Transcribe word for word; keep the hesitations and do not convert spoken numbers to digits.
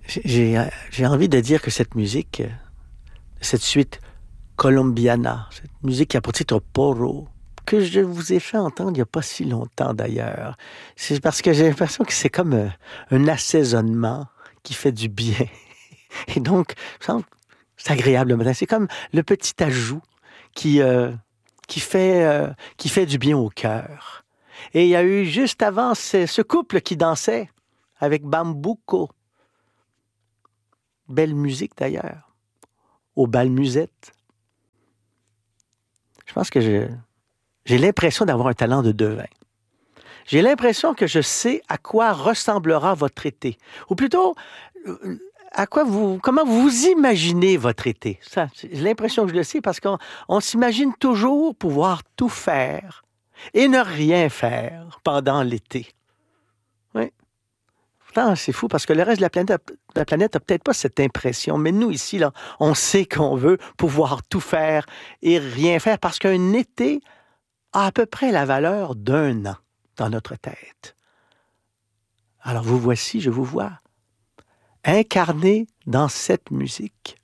J'ai, euh, j'ai envie de dire que cette musique, euh, cette suite colombiana, cette musique qui a pour titre Porro, que je vous ai fait entendre il n'y a pas si longtemps d'ailleurs, c'est parce que j'ai l'impression que c'est comme euh, un assaisonnement qui fait du bien. Et donc, ça me semble- c'est agréable le matin. C'est comme le petit ajout qui, euh, qui, fait, euh, qui fait du bien au cœur. Et il y a eu juste avant ce, ce couple qui dansait avec Bambuco. Belle musique d'ailleurs, au bal musette. Je pense que je, j'ai l'impression d'avoir un talent de devin. J'ai l'impression que je sais à quoi ressemblera votre été. Ou plutôt, euh, à quoi vous, comment vous imaginez votre été. Ça, j'ai l'impression que je le sais parce qu'on on s'imagine toujours pouvoir tout faire et ne rien faire pendant l'été. Oui. Pourtant, c'est fou parce que le reste de la planète, a- la planète a peut-être pas cette impression. Mais nous, ici, là, on sait qu'on veut pouvoir tout faire et rien faire parce qu'un été a à peu près la valeur d'un an dans notre tête. Alors vous voici, je vous vois, incarné dans cette musique.